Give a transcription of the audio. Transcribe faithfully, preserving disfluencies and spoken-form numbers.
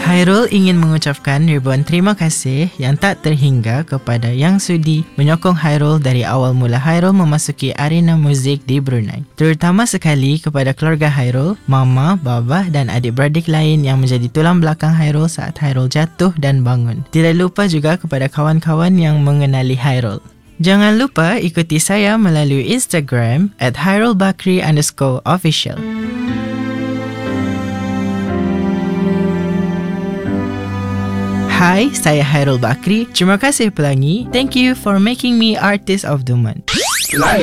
Hairul ingin mengucapkan ribuan terima kasih yang tak terhingga kepada yang sudi menyokong Hairul dari awal mula Hairul memasuki arena muzik di Brunei. Terutama sekali kepada keluarga Hairul, mama, baba dan adik-beradik lain yang menjadi tulang belakang Hairul saat Hairul jatuh dan bangun. Tidak lupa juga kepada kawan-kawan yang mengenali Hairul. Jangan lupa ikuti saya melalui Instagram at hairulbakri underscore official. Hai, saya Hairul Bakri. Terima kasih Pelangi. Thank you for making me Artist of the Month.